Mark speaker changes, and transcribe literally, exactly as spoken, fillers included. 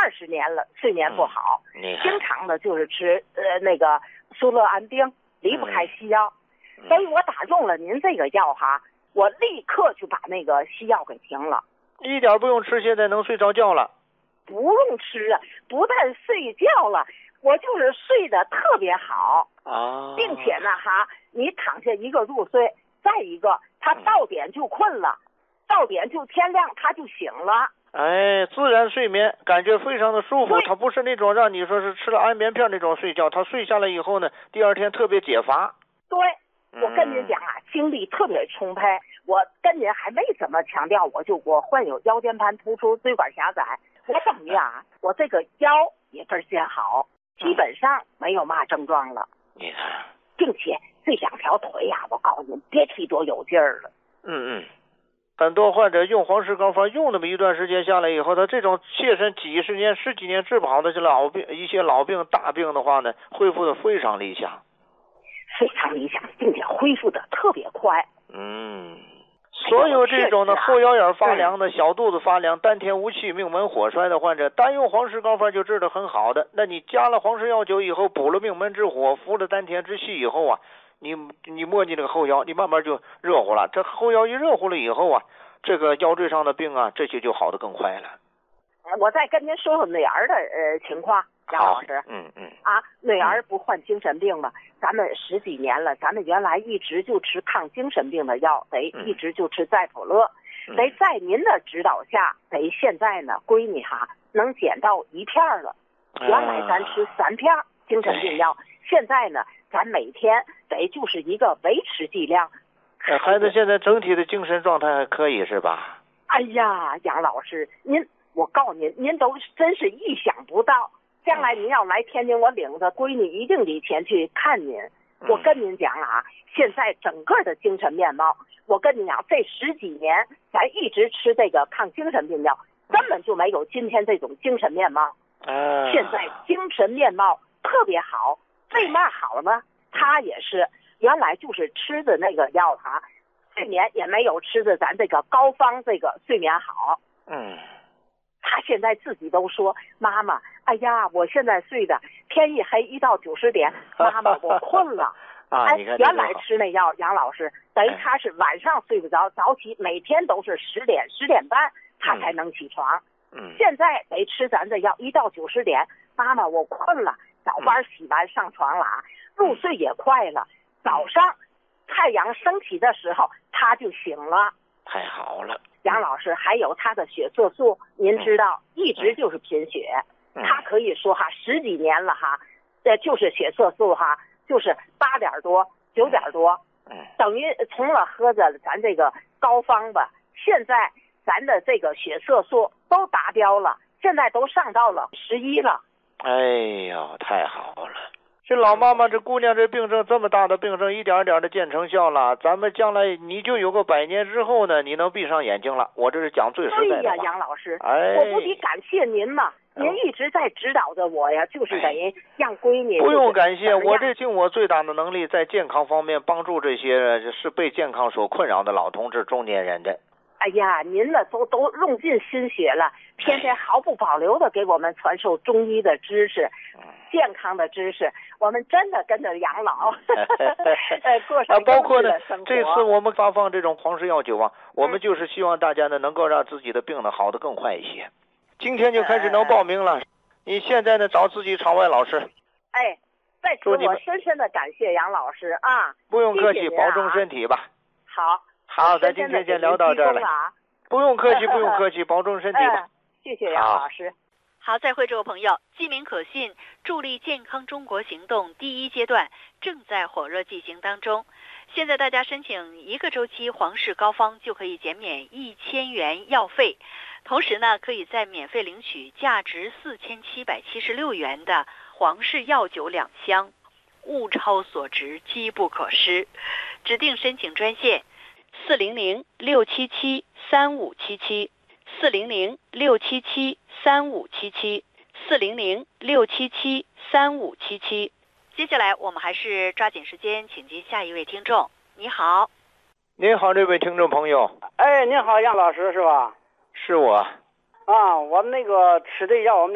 Speaker 1: 二十年了，睡眠不好，
Speaker 2: 嗯、
Speaker 1: 经常的就是吃呃那个舒乐安定，离不开西药。嗯、所以我打中了您这个药哈，我立刻就把那个西药给停了，
Speaker 2: 一点不用吃，现在能睡着觉了。
Speaker 1: 不用吃了，不但睡觉了，我就是睡得特别好
Speaker 2: 啊，
Speaker 1: 并且呢哈，你躺下一个入睡，再一个他到点就困了，嗯、到点就天亮他就醒了。
Speaker 2: 哎，自然睡眠感觉非常的舒服，它不是那种让你说是吃了安眠片那种睡觉，它睡下来以后呢，第二天特别解乏。
Speaker 1: 对，我跟您讲啊，嗯、精力特别充沛。我跟您还没怎么强调，我就我患有腰间盘突出、椎管狭窄，我等于啊，我这个腰也倍儿见好，基本上没有嘛症状了。
Speaker 2: 你看，
Speaker 1: 并且这两条腿呀、啊，我告诉您，别提多有劲儿了。
Speaker 2: 嗯嗯。很多患者用黄石膏方用那么一段时间下来以后，他这种切身几十年、十几年治不好的这老病、一些老病、大病的话呢，恢复的非常理想，
Speaker 1: 非常理想，并且恢复的特别快。
Speaker 2: 嗯，所有这种的后腰眼发凉的、小肚子发凉、丹田无气、命门火衰的患者，单用黄石膏方就治得很好的。那你加了黄石药酒以后，补了命门之火，服了丹田之气以后啊。你你摸你那个后腰，你慢慢就热乎了。这后腰一热乎了以后啊，这个腰椎上的病啊，这些就好得更快了。
Speaker 1: 我再跟您说说女儿的呃情况，杨老师。
Speaker 2: 嗯嗯。
Speaker 1: 啊，女儿不患精神病吗？嗯、咱们十几年了，咱们原来一直就吃抗精神病的药，得、嗯、一直就吃赛普乐，嗯、得在您的指导下，得现在呢，闺女哈能减到一片了。原来咱吃三片精神病药，现在呢。咱每天得就是一个维持剂量。
Speaker 2: 孩子现在整体的精神状态还可以是吧？
Speaker 1: 哎呀，杨老师，您我告诉您，您都真是意想不到。将来您要来天津，我领着闺女一定得前去看您。我跟您讲啊，现在整个的精神面貌，我跟您讲，这十几年咱一直吃这个抗精神病药，根本就没有今天这种精神面貌。
Speaker 2: 啊，
Speaker 1: 现在精神面貌特别好。为嘛好呢？他也是原来就是吃的那个药哈，睡眠也没有吃的咱这个膏方这个睡眠好。
Speaker 2: 嗯，
Speaker 1: 他现在自己都说妈妈，哎呀，我现在睡的天一黑一到九十点，妈妈我困了。
Speaker 2: 啊，
Speaker 1: 哎，原来吃那药，杨老师等于他是晚上睡不着，早起每天都是十点十点半他才能起床。
Speaker 2: 嗯，
Speaker 1: 现在得吃咱这药，一到九十点，妈妈我困了。早班洗完上床了啊，入睡也快了。早上太阳升起的时候，他就醒了。
Speaker 2: 太好了，
Speaker 1: 杨老师，还有他的血色素，您知道，一直就是贫血。他可以说哈，十几年了哈，这就是血色素哈，就是八点多、九点多，等于从了喝着咱这个膏方吧，现在咱的这个血色素都达标了，现在都上到了十一了。
Speaker 2: 哎呦，太好了！这老妈妈，这姑娘这病症这么大的病症，一点点的见成效了。咱们将来你就有个百年之后呢，你能闭上眼睛了。我这是讲最实在的话。
Speaker 1: 对呀，杨老师，
Speaker 2: 哎，
Speaker 1: 我不得感谢您嘛！您一直在指导着我呀，就是等于让闺女。
Speaker 2: 不用感谢，我这尽我最大的能力，在健康方面帮助这些是被健康所困扰的老同志、中年人的。
Speaker 1: 哎呀，您呢都都用尽心血了，天天毫不保留的给我们传授中医的知识、健康的知识，我们真的跟着养老，呃，过上
Speaker 2: 包括呢，
Speaker 1: 生活。
Speaker 2: 这次我们发放这种黄石药酒啊，我们就是希望大家呢能够让自己的病呢好得更快一些。今天就开始能报名了，你现在呢找自己场外老师。
Speaker 1: 哎，在此我深深的感谢杨老师啊！
Speaker 2: 不用客气，
Speaker 1: 谢谢
Speaker 2: 保重身体吧。
Speaker 1: 好。
Speaker 2: 好，咱今天先聊到这儿了。不用客气，不用客气，保重身体吧。
Speaker 1: 嗯、谢谢杨老师。
Speaker 3: 好，再会，诸位朋友，机敏可信，助力健康中国行动第一阶段正在火热进行当中。现在大家申请一个周期黄氏膏方就可以减免一千元药费，同时呢，可以再免费领取价值四千七百七十六元的黄氏药酒两箱，物超所值，机不可失。指定申请专线。四零零六七七三五七七，四零零六七七三五七七，四零零六七七三五七七。接下来我们还是抓紧时间，请接下一位听众。你好，
Speaker 2: 您好，这位听众朋友。
Speaker 4: 哎，您好，杨老师是吧？
Speaker 2: 是我。
Speaker 4: 啊，我们那个吃的药，我们。